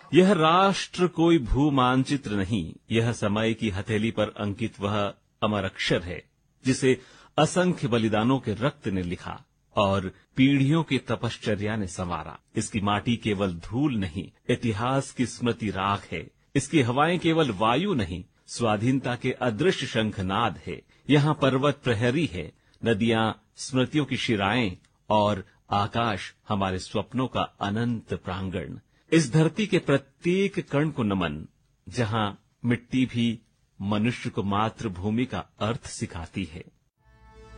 यह राष्ट्र कोई भू मानचित्र नहीं, यह समय की हथेली पर अंकित वह अमर अक्षर है जिसे असंख्य बलिदानों के रक्त ने लिखा और पीढ़ियों की तपश्चर्या ने संवारा। इसकी माटी केवल धूल नहीं, इतिहास की स्मृति राख है। इसकी हवाएं केवल वायु नहीं, स्वाधीनता के अदृश्य शंखनाद है। यहाँ पर्वत प्रहरी है, नदियां स्मृतियों की शिराएं और आकाश हमारे स्वप्नों का अनंत प्रांगण। इस धरती के प्रत्येक कण को नमन, जहां मिट्टी भी मनुष्य को मातृभूमि का अर्थ सिखाती है।